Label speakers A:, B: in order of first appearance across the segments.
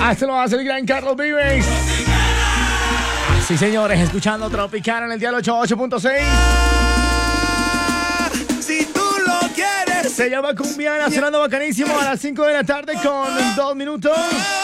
A: Esto lo hace el gran Carlos Vives. Sí, señores, escuchando Tropicana en el dial 88.6.
B: Si tú lo quieres.
A: Se llama Cumbiana, sonando bacanísimo a las 5 de la tarde con 2 minutos.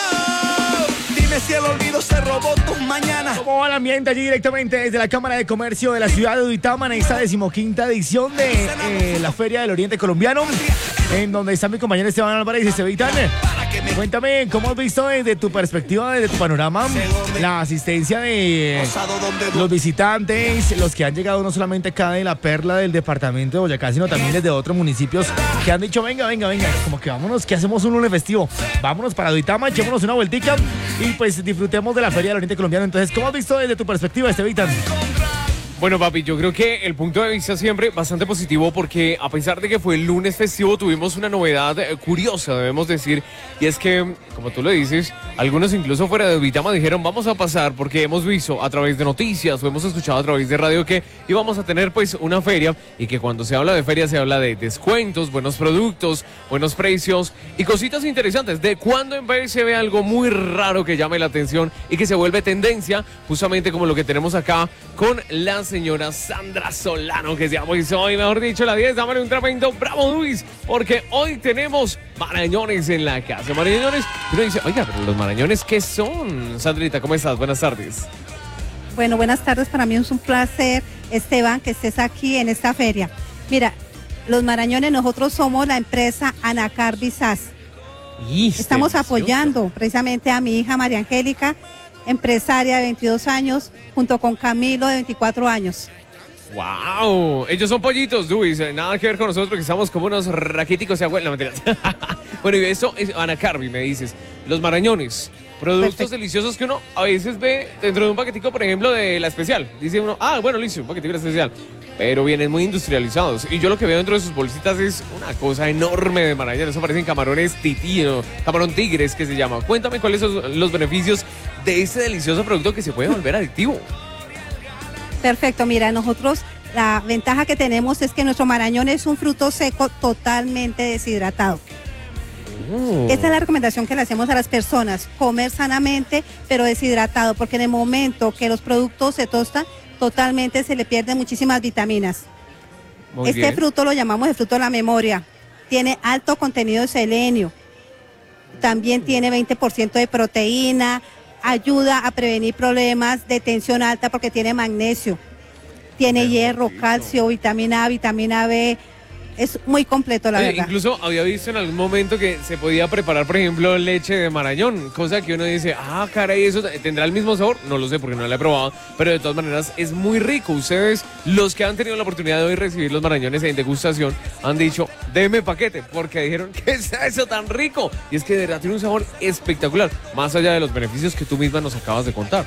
B: Dime si el olvido se robó tus mañanas.
A: ¿Cómo va el ambiente allí directamente desde la Cámara de Comercio de la ciudad de Duitama en esta 15ª edición de la Feria del Oriente Colombiano, en donde está mi compañero Esteban Álvarez y Estevitan? Cuéntame, ¿cómo has visto desde tu perspectiva, desde tu panorama, la asistencia de los visitantes, los que han llegado no solamente acá de la perla del departamento de Boyacá, sino también desde otros municipios que han dicho, venga, como que vámonos, que hacemos un lunes festivo, vámonos para Duitama, echémonos una vueltica y pues disfrutemos de la Feria del Oriente Colombiano? Entonces, ¿cómo has visto desde tu perspectiva, Estevitan?
C: Bueno, papi, yo creo que el punto de vista siempre bastante positivo, porque a pesar de que fue el lunes festivo, tuvimos una novedad curiosa, debemos decir, y es que, como tú lo dices, algunos incluso fuera de Duitama dijeron, vamos a pasar, porque hemos visto a través de noticias o hemos escuchado a través de radio que íbamos a tener pues una feria, y que cuando se habla de feria se habla de descuentos, buenos productos, buenos precios y cositas interesantes. De cuando en vez se ve algo muy raro que llame la atención y que se vuelve tendencia, justamente como lo que tenemos acá con las señora Sandra Solano, que se hizo hoy, mejor dicho, la 10, dámale un tremendo bravo, Luis, porque hoy tenemos marañones en la casa. Marañones, y uno dice, oiga, pero los marañones, ¿qué son? Sandrita, ¿cómo estás? Buenas tardes.
D: Bueno, buenas tardes, para mí es un placer, Esteban, que estés aquí en esta feria. Mira, los marañones, nosotros somos la empresa Anacar Visas. Estamos apoyando precisamente a mi hija María Angélica, empresaria de 22 años, junto con Camilo de 24 años.
C: ¡Wow! Ellos son pollitos, Luis. Nada que ver con nosotros, que estamos como unos raquíticos. No, mentira. Bueno, y eso es Anacarbi, me dices. Los marañones, productos Perfecto. Deliciosos que uno a veces ve dentro de un paquetico, por ejemplo, de la especial. Dice uno, bueno, listo, un paquetico de la especial. Pero vienen muy industrializados. Y yo lo que veo dentro de sus bolsitas es una cosa enorme de marañones. Eso parecen camarones titino, camarón tigres, que se llama. Cuéntame cuáles son los beneficios de este delicioso producto que se puede volver adictivo.
D: Perfecto, mira, nosotros la ventaja que tenemos es que nuestro marañón es un fruto seco totalmente deshidratado. Esta es la recomendación que le hacemos a las personas, comer sanamente pero deshidratado, porque en el momento que los productos se tostan, totalmente se le pierden muchísimas vitaminas. Este fruto lo llamamos el fruto de la memoria, tiene alto contenido de selenio, también tiene 20% de proteína, ayuda a prevenir problemas de tensión alta porque tiene magnesio, tiene hierro, calcio, vitamina A, vitamina B, es muy completo, la verdad.
C: Incluso había visto en algún momento que se podía preparar, por ejemplo, leche de marañón, cosa que uno dice, caray, ¿eso tendrá el mismo sabor? No lo sé porque no lo he probado, pero de todas maneras es muy rico. Ustedes, los que han tenido la oportunidad de hoy recibir los marañones en degustación, han dicho, déme paquete, porque dijeron, ¿qué es eso tan rico? Y es que de verdad tiene un sabor espectacular, más allá de los beneficios que tú misma nos acabas de contar.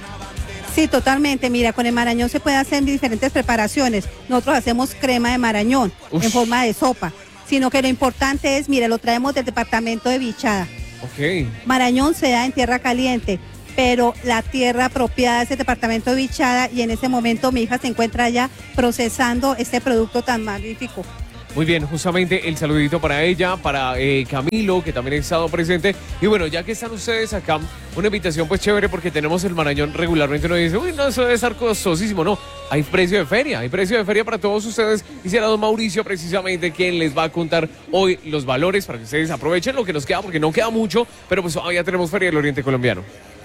D: Sí, totalmente. Mira, con el marañón se puede hacer diferentes preparaciones. Nosotros hacemos crema de marañón en forma de sopa, sino que lo importante es, mira, lo traemos del departamento de Bichada. Marañón se da en tierra caliente, pero la tierra apropiada es el departamento de Bichada, y en ese momento mi hija se encuentra allá procesando este producto tan magnífico.
C: Muy bien, justamente el saludito para ella, para Camilo, que también ha estado presente. Y bueno, ya que están ustedes acá, una invitación pues chévere, porque tenemos el marañón regularmente. Uno dice, uy, no, eso debe estar costosísimo. No, hay precio de feria para todos ustedes. Y será don Mauricio precisamente quien les va a contar hoy los valores para que ustedes aprovechen lo que nos queda, porque no queda mucho, pero pues todavía tenemos Feria del Oriente Colombiano.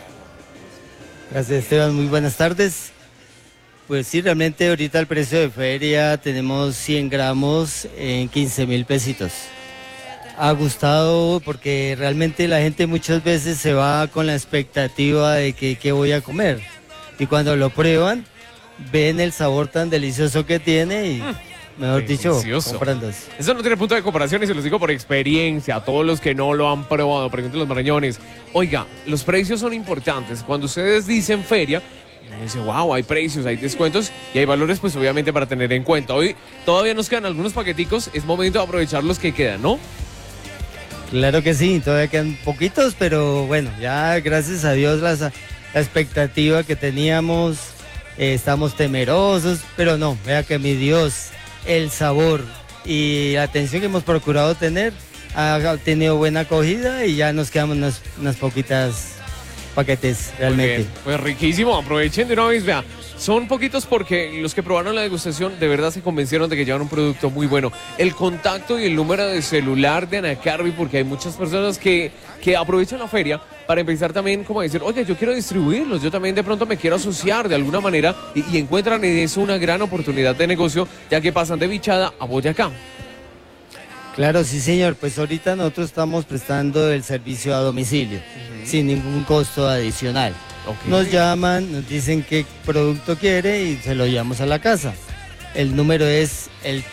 E: Gracias, Esteban, muy buenas tardes. Pues sí, realmente ahorita el precio de feria tenemos 100 gramos en 15.000 pesitos. Ha gustado porque realmente la gente muchas veces se va con la expectativa de que qué voy a comer. Y cuando lo prueban, ven el sabor tan delicioso que tiene y, mejor dicho, comprándose.
C: Eso no tiene punto de comparación y se los digo por experiencia. A todos los que no lo han probado, pregunten los marañones. Oiga, los precios son importantes. Cuando ustedes dicen feria, dice, wow, hay precios, hay descuentos y hay valores, pues obviamente para tener en cuenta. Hoy todavía nos quedan algunos paqueticos, es momento de aprovechar los que quedan, ¿no?
E: Claro que sí, todavía quedan poquitos, pero bueno, ya gracias a Dios la expectativa que teníamos, estamos temerosos, pero no, vea que mi Dios, el sabor y la atención que hemos procurado tener, ha tenido buena acogida y ya nos quedamos unas poquitas paquetes
C: Muy
E: realmente.
C: bien, pues riquísimo, aprovechen de una vez, vea. Son poquitos porque los que probaron la degustación de verdad se convencieron de que llevan un producto muy bueno. El contacto y el número de celular de Ana Carby, porque hay muchas personas que aprovechan la feria para empezar también como a decir, oye, yo quiero distribuirlos, yo también de pronto me quiero asociar de alguna manera y encuentran en eso una gran oportunidad de negocio, ya que pasan de Bichada a Boyacá.
E: Claro, sí señor, pues ahorita nosotros estamos prestando el servicio a domicilio, sin ningún costo adicional.
C: Ok.
E: Nos llaman, nos dicen qué producto quiere y se lo llevamos a la casa. El número es el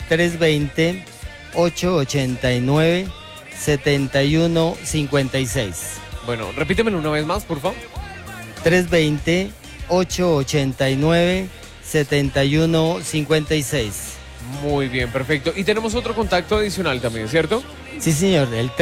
E: 320-889-7156.
C: Bueno, repítemelo una vez más, por favor.
E: 320-889-7156.
C: Muy bien, perfecto. Y tenemos otro contacto adicional también, ¿cierto?
E: Sí señor, el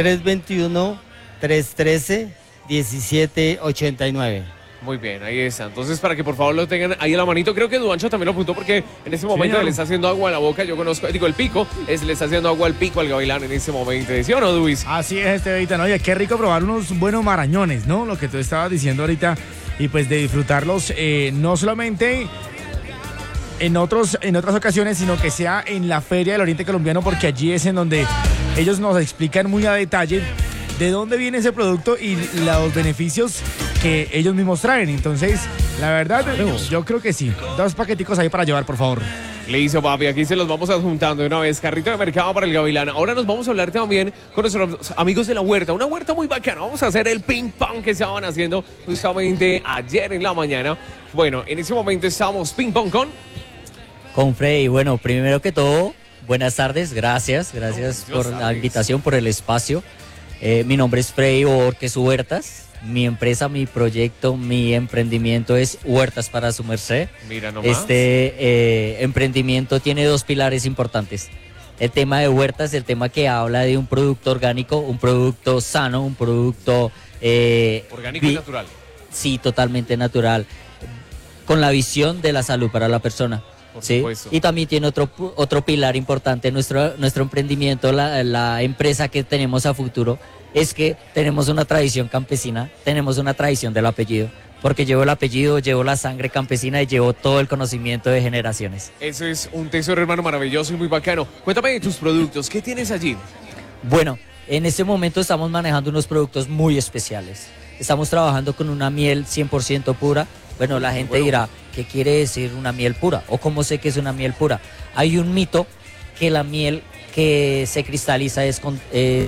E: 321-313-1789.
C: Muy bien, ahí está. Entonces, para que por favor lo tengan ahí a la manito, creo que Duancho también lo apuntó porque en ese momento
A: Señor.
C: le está haciendo agua a la boca. Yo conozco, digo, el pico, le está haciendo agua al pico al gavilán en ese momento. ¿Sí o no, Duis?
A: Así es, Estevita, oye, qué rico probar unos buenos marañones, ¿no? Lo que tú estabas diciendo ahorita y pues de disfrutarlos no solamente en otras ocasiones, sino que sea en la Feria del Oriente Colombiano, porque allí es en donde ellos nos explican muy a detalle de dónde viene ese producto y los beneficios que ellos mismos traen. Entonces, la verdad, yo creo que sí. 2 paqueticos ahí para llevar, por favor.
C: Listo, papi, aquí se los vamos adjuntando de una vez. Carrito de mercado para el gavilán. Ahora nos vamos a hablar también con nuestros amigos de la huerta. Una huerta muy bacana. Vamos a hacer el ping pong que estaban haciendo justamente ayer en la mañana. Bueno, en ese momento estamos ping pong
F: con Freddy. Bueno, primero que todo, buenas tardes, gracias por la
C: tardes.
F: invitación, por el espacio. Mi nombre es Freddy Borges Huertas. Mi empresa, mi proyecto, mi emprendimiento es Huertas para su merced.
C: Mira nomás.
F: Este emprendimiento tiene 2 pilares importantes. El tema de huertas, el tema que habla de un producto orgánico, un producto sano, un producto
C: Orgánico y natural.
F: Sí, totalmente natural, con la visión de la salud para la persona.
C: Por
F: ¿sí?
C: supuesto.
F: Y también tiene otro pilar importante, nuestro emprendimiento, la empresa que tenemos a futuro, es que tenemos una tradición campesina, tenemos una tradición del apellido, porque llevo el apellido, llevo la sangre campesina y llevo todo el conocimiento de generaciones.
C: Eso es un tesoro, hermano, maravilloso y muy bacano. Cuéntame de tus productos, ¿qué tienes allí?
F: Bueno, en este momento estamos manejando unos productos muy especiales. Estamos trabajando con una miel 100% pura. Bueno, la gente dirá, ¿qué quiere decir una miel pura? ¿O cómo sé que es una miel pura? Hay un mito que la miel que se cristaliza es con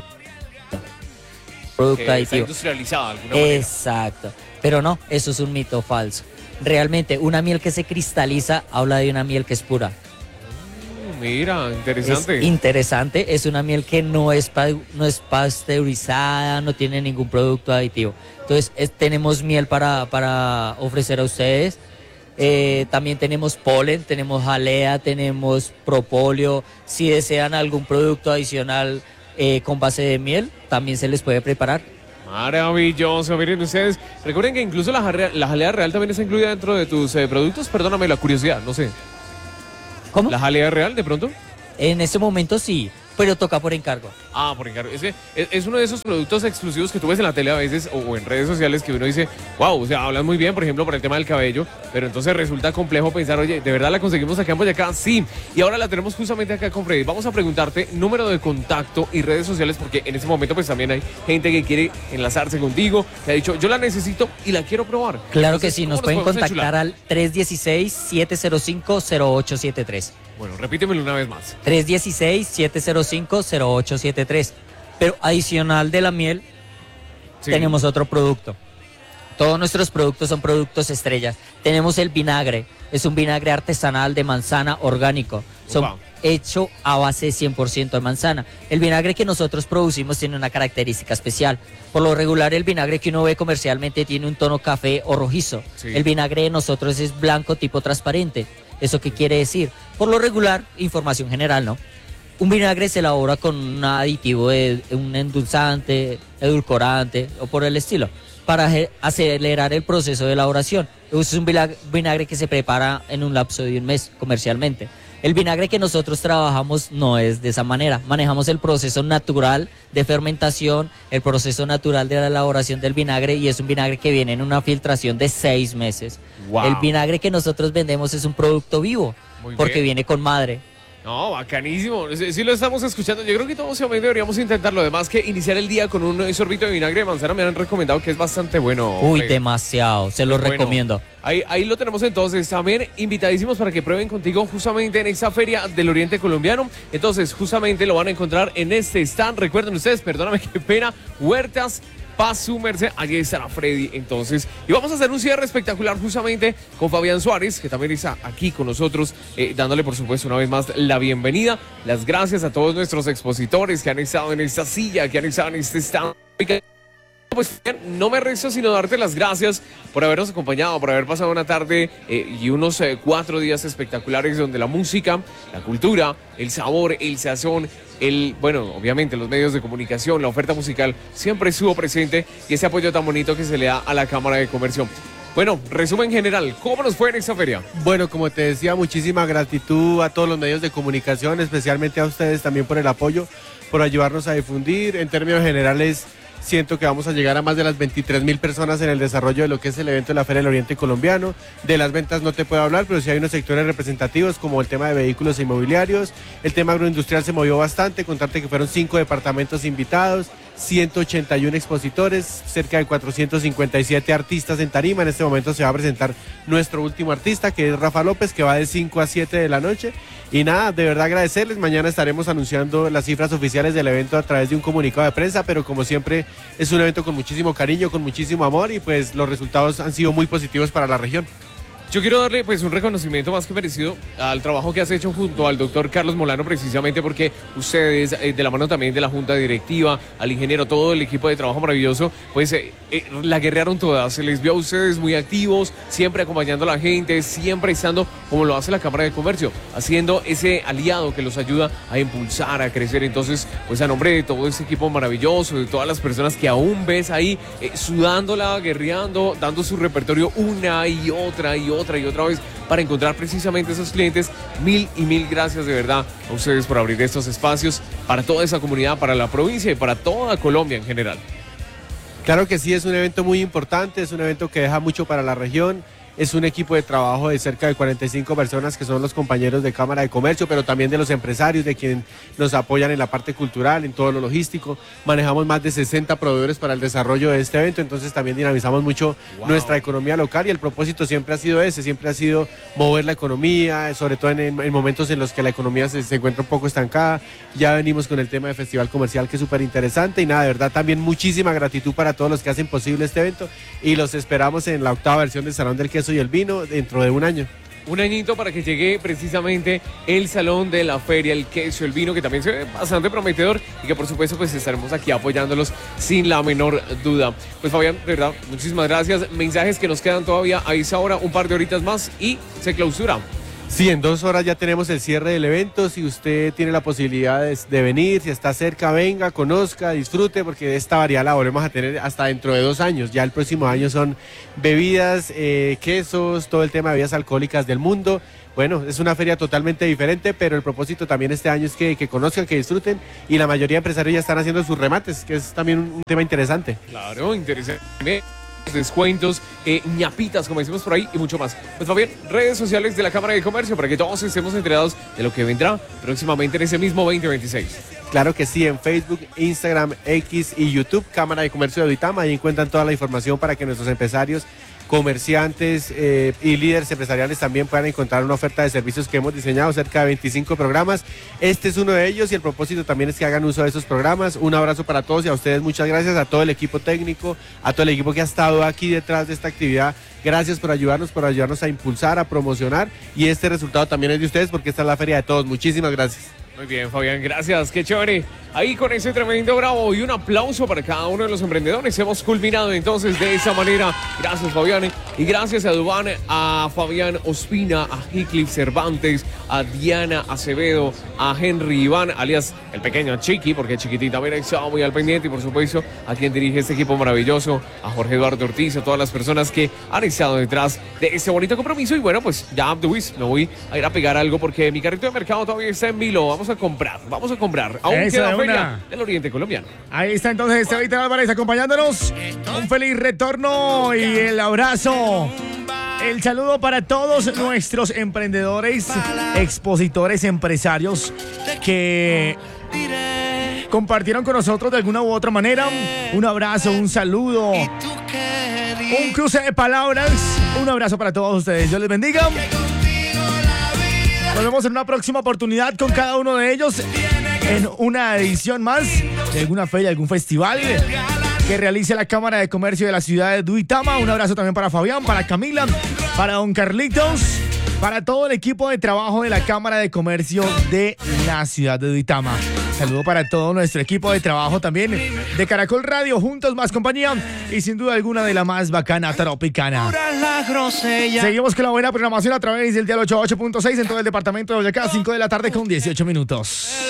F: producto
C: Está
F: aditivo.
C: industrializada de alguna manera.
F: Exacto. Pero no, eso es un mito falso. Realmente, una miel que se cristaliza habla de una miel que es pura.
C: Mira, interesante.
F: Es interesante, es una miel que no es pasteurizada, no tiene ningún producto aditivo. Entonces, tenemos miel para ofrecer a ustedes. También tenemos polen, tenemos jalea, tenemos propóleo. Si desean algún producto adicional con base de miel, también se les puede preparar.
C: Maravilloso, miren ustedes. Recuerden que incluso la jalea real también está incluida dentro de tus productos. Perdóname la curiosidad, no sé.
F: ¿Cómo?
C: ¿La jalea real de pronto?
F: En este momento sí, pero toca por encargo.
C: Ah, por encargo. Es uno de esos productos exclusivos que tú ves en la tele a veces o en redes sociales que uno dice, wow, o sea, hablan muy bien, por ejemplo, por el tema del cabello, pero entonces resulta complejo pensar, oye, ¿de verdad la conseguimos acá en Boyacá? Sí. Y ahora la tenemos justamente acá con Freddy. Vamos a preguntarte número de contacto y redes sociales, porque en este momento pues también hay gente que quiere enlazarse contigo, que ha dicho, yo la necesito y la quiero probar.
F: Claro
C: Entonces,
F: que sí,
C: ¿cómo
F: nos pueden
C: podemos
F: contactar
C: enchular?
F: al 316-705-0873.
C: Bueno, repítemelo una vez más.
F: 316-705-0873. Pero adicional de la miel,
C: Sí.
F: tenemos otro producto. Todos nuestros productos son productos estrellas. Tenemos el vinagre, es un vinagre artesanal de manzana orgánico. Son
C: Upa.
F: hecho a base de 100% de manzana. El vinagre que nosotros producimos tiene una característica especial. Por lo regular, el vinagre que uno ve comercialmente tiene un tono café o rojizo.
C: Sí.
F: El vinagre de nosotros es blanco tipo transparente. ¿Eso qué quiere decir? Por lo regular, información general, ¿no? Un vinagre se elabora con un aditivo de un endulzante, edulcorante o por el estilo, para acelerar el proceso de elaboración. Es un vinagre que se prepara en un lapso de un mes comercialmente. El vinagre que nosotros trabajamos no es de esa manera. Manejamos el proceso natural de fermentación, el proceso natural de la elaboración del vinagre, y es un vinagre que viene en una filtración de 6 meses.
C: Wow.
F: El vinagre que nosotros vendemos es un producto vivo,
C: Muy
F: porque
C: bien.
F: viene con madre.
C: No, bacanísimo. Sí lo estamos escuchando. Yo creo que todos deberíamos intentarlo. Además que iniciar el día con un sorbito de vinagre de manzana me han recomendado que es bastante bueno.
F: Uy,
C: Freddy.
F: demasiado, se lo
C: Bueno,
F: recomiendo.
C: Ahí lo tenemos entonces. También invitadísimos para que prueben contigo justamente en esa feria del Oriente Colombiano. Entonces, justamente lo van a encontrar en este stand. Recuerden ustedes, perdóname, qué pena, Huertas Paz su merced, allí estará Freddy entonces. Y vamos a hacer un cierre espectacular justamente con Fabián Suárez, que también está aquí con nosotros, dándole por supuesto una vez más la bienvenida. Las gracias a todos nuestros expositores que han estado en esta silla, que han estado en este stand. Pues no me resta sino darte las gracias por habernos acompañado, por haber pasado una tarde y unos 4 días espectaculares donde la música, la cultura, el sabor, el sazón, bueno, obviamente los medios de comunicación, la oferta musical siempre estuvo presente y ese apoyo tan bonito que se le da a la Cámara de Comercio. Bueno, resumen general, ¿cómo nos fue en esta feria?
G: Bueno, como te decía, muchísima gratitud a todos los medios de comunicación, especialmente a ustedes también por el apoyo, por ayudarnos a difundir. En términos generales, siento que vamos a llegar a más de las 23.000 personas en el desarrollo de lo que es el evento de la Feria del Oriente Colombiano. De las ventas no te puedo hablar, pero sí hay unos sectores representativos como el tema de vehículos e inmobiliarios. El tema agroindustrial se movió bastante, contarte que fueron 5 departamentos invitados, 181 expositores, cerca de 457 artistas en tarima. En este momento se va a presentar nuestro último artista, que es Rafa López, que va de 5 a 7 de la noche. Y nada, de verdad agradecerles. Mañana estaremos anunciando las cifras oficiales del evento a través de un comunicado de prensa, pero como siempre es un evento con muchísimo cariño, con muchísimo amor, y pues los resultados han sido muy positivos para la región.
C: Yo quiero darle pues un reconocimiento más que merecido al trabajo que has hecho junto al doctor Carlos Molano, precisamente porque ustedes, de la mano también de la Junta Directiva, al ingeniero, todo el equipo de trabajo maravilloso, pues la guerrearon todas. Se les vio a ustedes muy activos, siempre acompañando a la gente, siempre estando como lo hace la Cámara de Comercio, haciendo ese aliado que los ayuda a impulsar, a crecer. Entonces, pues a nombre de todo ese equipo maravilloso, de todas las personas que aún ves ahí sudándola, guerreando, dando su repertorio una y otra vez para encontrar precisamente esos clientes, mil y mil gracias de verdad a ustedes por abrir estos espacios para toda esa comunidad, para la provincia y para toda Colombia en general.
G: Claro que sí, es un evento muy importante, es un evento que deja mucho para la región. Es un equipo de trabajo de cerca de 45 personas que son los compañeros de Cámara de Comercio, pero también de los empresarios, de quienes nos apoyan en la parte cultural, en todo lo logístico. Manejamos más de 60 proveedores para el desarrollo de este evento, entonces también dinamizamos mucho nuestra economía local, y el propósito siempre ha sido ese, siempre ha sido mover la economía, sobre todo en momentos en los que la economía se encuentra un poco estancada. Ya venimos con el tema de Festival Comercial, que es súper interesante, y nada, de verdad también muchísima gratitud para todos los que hacen posible este evento, y los esperamos en la 8ª versión del Salón del Queso y el Vino dentro de un año.
C: Un añito para que llegue precisamente el Salón de la Feria, el queso, el vino, que también se ve bastante prometedor y que por supuesto pues estaremos aquí apoyándolos sin la menor duda. Pues Fabián, de verdad, muchísimas gracias. Mensajes que nos quedan todavía a esa hora, un par de horitas más y se clausura.
G: Sí, en 2 horas ya tenemos el cierre del evento. Si usted tiene la posibilidad de venir, si está cerca, venga, conozca, disfrute, porque esta variedad la volvemos a tener hasta dentro de 2 años. Ya el próximo año son bebidas, quesos, todo el tema de bebidas alcohólicas del mundo. Bueno, es una feria totalmente diferente, pero el propósito también este año es que conozcan, que disfruten, y la mayoría de empresarios ya están haciendo sus remates, que es también un tema interesante.
C: Claro, interesante. Descuentos, ñapitas, como decimos por ahí, y mucho más. Pues Fabián, redes sociales de la Cámara de Comercio para que todos estemos enterados de lo que vendrá próximamente en ese mismo 2026.
G: Claro que sí, en Facebook, Instagram, X y YouTube, Cámara de Comercio de Duitama. Ahí encuentran toda la información para que nuestros empresarios, comerciantes y líderes empresariales también puedan encontrar una oferta de servicios que hemos diseñado, cerca de 25 programas. Este es uno de ellos, y el propósito también es que hagan uso de esos programas. Un abrazo para todos, y a ustedes muchas gracias, a todo el equipo técnico, a todo el equipo que ha estado aquí detrás de esta actividad. Gracias por ayudarnos a impulsar, a promocionar, y este resultado también es de ustedes porque esta es la feria de todos. Muchísimas gracias.
C: Muy bien, Fabián, gracias, qué chévere. Ahí con ese tremendo bravo y un aplauso para cada uno de los emprendedores. Hemos culminado entonces de esa manera. Gracias, Fabián. Y gracias a Duván, a Fabián Ospina, a Heathcliff Cervantes, a Diana Acevedo, a Henry Iván, alias el pequeño Chiqui, porque Chiquitita también estaba muy al pendiente. Y por supuesto, a quien dirige este equipo maravilloso, a Jorge Eduardo Ortiz, a todas las personas que han estado detrás de este bonito compromiso. Y bueno, pues ya, Luis, me voy a ir a pegar algo porque mi carrito de mercado todavía está en vilo. Vamos a comprar. Aún
A: Eso
C: queda
A: de
C: feria
A: una.
C: del Oriente Colombiano.
A: Ahí está entonces Esteban Álvarez acompañándonos. Un feliz retorno y el abrazo. El saludo para todos nuestros emprendedores, expositores, empresarios que compartieron con nosotros de alguna u otra manera. Un abrazo, un saludo, un cruce de palabras. Un abrazo para todos ustedes. Dios les bendiga. Nos vemos en una próxima oportunidad con cada uno de ellos en una edición más de alguna feria, algún festival que realice la Cámara de Comercio de la ciudad de Duitama. Un abrazo también para Fabián, para Camila, para don Carlitos, para todo el equipo de trabajo de la Cámara de Comercio de la ciudad de Duitama. Saludo para todo nuestro equipo de trabajo también de Caracol Radio, Juntos Más Compañía y sin duda alguna de la más bacana Tropicana. Seguimos con la buena programación a través del dial 88.6 en todo el departamento de Boyacá, 5 de la tarde con 18 minutos.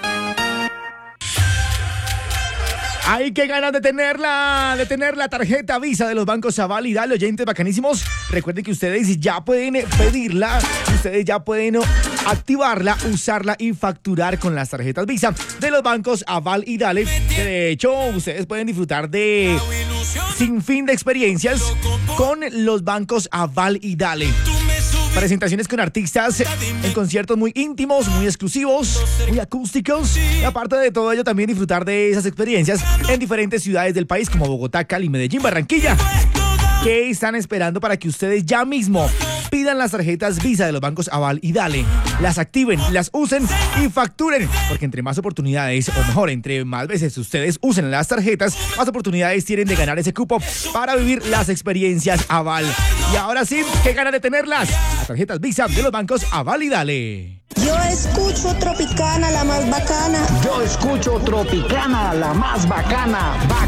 A: Hay que ganas de tener la tarjeta Visa de los bancos Aval y Dale, oyentes bacanísimos. Recuerden que ustedes ya pueden pedirla, ustedes ya pueden activarla, usarla y facturar con las tarjetas Visa de los bancos Aval y Dale. Que de hecho, ustedes pueden disfrutar de sin fin de experiencias con los bancos Aval y Dale. Presentaciones con artistas en conciertos muy íntimos, muy exclusivos, muy acústicos. Y aparte de todo ello, también disfrutar de esas experiencias en diferentes ciudades del país como Bogotá, Cali, Medellín, Barranquilla. ¿Qué están esperando para que ustedes ya mismo pidan las tarjetas Visa de los bancos Aval y Dale? Las activen, las usen y facturen. Porque entre más oportunidades, o mejor, entre más veces ustedes usen las tarjetas, más oportunidades tienen de ganar ese cupo para vivir las experiencias Aval. Y ahora sí, ¿qué ganas de tenerlas? Las tarjetas Visa de los bancos Aval y Dale.
H: Yo escucho Tropicana, la más bacana.
I: Yo escucho Tropicana, la más bacana.